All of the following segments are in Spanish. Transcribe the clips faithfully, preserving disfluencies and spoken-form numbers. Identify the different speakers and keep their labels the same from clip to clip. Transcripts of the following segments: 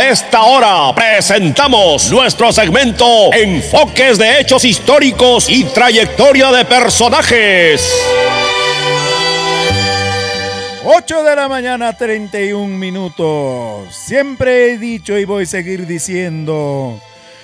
Speaker 1: A esta hora presentamos nuestro segmento Enfoques de Hechos Históricos y Trayectoria de Personajes.
Speaker 2: ocho de la mañana, treinta y un minutos. Siempre he dicho y voy a seguir diciendo: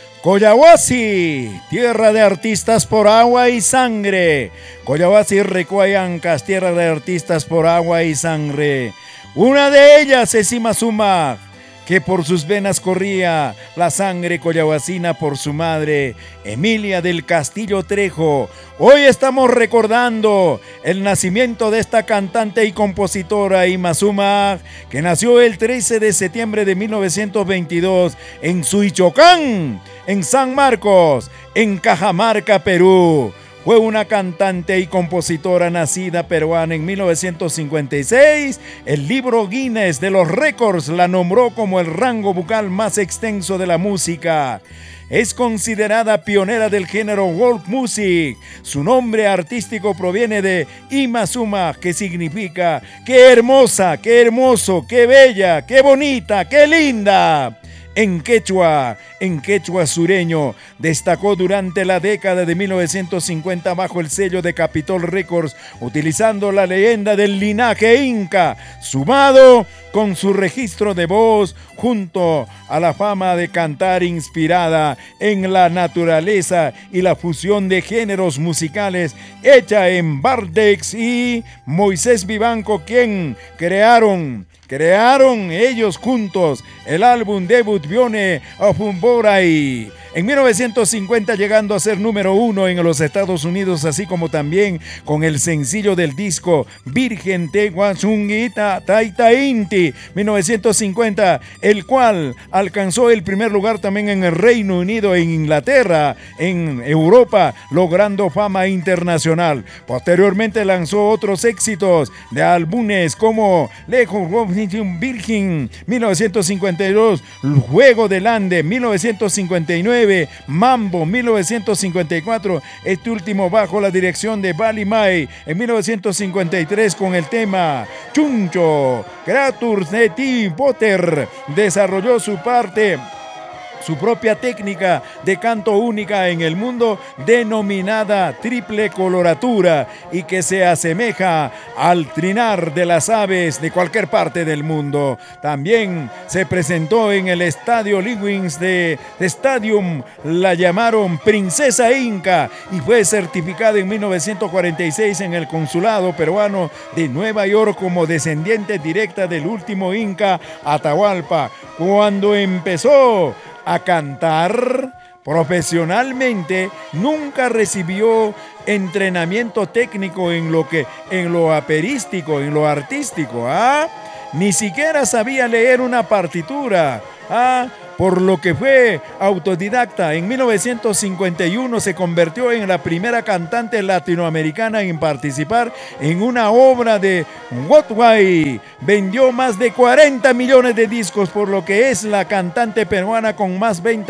Speaker 2: Coyahuasi, tierra de artistas por agua y sangre. Coyahuasi, Recuayancas, tierra de artistas por agua y sangre. Una de ellas es Imazuma, que por sus venas corría la sangre coyahuasina por su madre, Emilia del Castillo Trejo. Hoy estamos recordando el nacimiento de esta cantante y compositora Imazuma, que nació el trece de septiembre de mil novecientos veintidós en Suichocán, en San Marcos, en Cajamarca, Perú. Fue una cantante y compositora nacida peruana en mil novecientos cincuenta y seis. El libro Guinness de los récords la nombró como el rango vocal más extenso de la música. Es considerada pionera del género world music. Su nombre artístico proviene de Imazuma, que significa qué hermosa, qué hermoso, qué bella, qué bonita, qué linda. En quechua, en quechua sureño, destacó durante la década de mil novecientos cincuenta bajo el sello de Capitol Records, utilizando la leyenda del linaje inca, sumado con su registro de voz, junto a la fama de cantar inspirada en la naturaleza y la fusión de géneros musicales hecha en Bardex y Moisés Vivanco, quien crearon Crearon ellos juntos el álbum debut Vione of Umborai. En mil novecientos cincuenta llegando a ser número uno en los Estados Unidos, así como también con el sencillo del disco Virgen Te Guachungita Taita Inti, mil novecientos cincuenta, el cual alcanzó el primer lugar también en el Reino Unido, en Inglaterra, en Europa, logrando fama internacional. Posteriormente lanzó otros éxitos de álbumes como Lejos Virgin, mil novecientos cincuenta y dos, Juego del Ande, mil novecientos cincuenta y nueve, Mambo, mil novecientos cincuenta y cuatro, este último bajo la dirección de Bali Mai, en mil novecientos cincuenta y tres con el tema Chuncho. Creatures de T. Potter desarrolló su parte su propia técnica de canto única en el mundo, denominada triple coloratura, y que se asemeja al trinar de las aves de cualquier parte del mundo. También se presentó en el Estadio Lewins de Stadium, la llamaron Princesa Inca, y fue certificada en mil novecientos cuarenta y seis en el Consulado Peruano de Nueva York como descendiente directa del último Inca, Atahualpa. Cuando empezó a cantar profesionalmente, nunca recibió entrenamiento técnico en lo que, en lo aperístico, en lo artístico, ¿ah? Ni siquiera sabía leer una partitura, ¿ah? Por lo que fue autodidacta. En mil novecientos cincuenta y uno se convirtió en la primera cantante latinoamericana en participar en una obra de Broadway. Vendió más de cuarenta millones de discos, por lo que es la cantante peruana con más ventas